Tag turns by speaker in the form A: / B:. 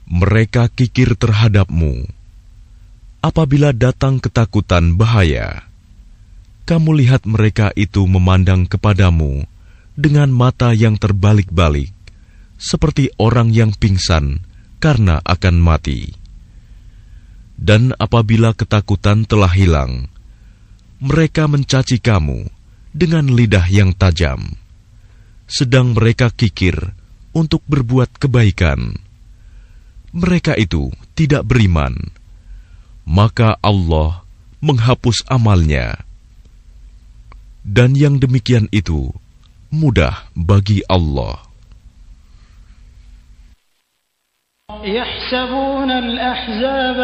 A: Mereka kikir terhadapmu. Apabila datang ketakutan bahaya, kamu lihat mereka itu memandang kepadamu dengan mata yang terbalik-balik, seperti orang yang pingsan karena akan mati. Dan apabila ketakutan telah hilang, mereka mencaci kamu dengan lidah yang tajam, sedang mereka kikir untuk berbuat kebaikan. Mereka itu tidak beriman, maka Allah menghapus amalnya. Dan yang demikian itu mudah bagi Allah.
B: يحسبون الأحزاب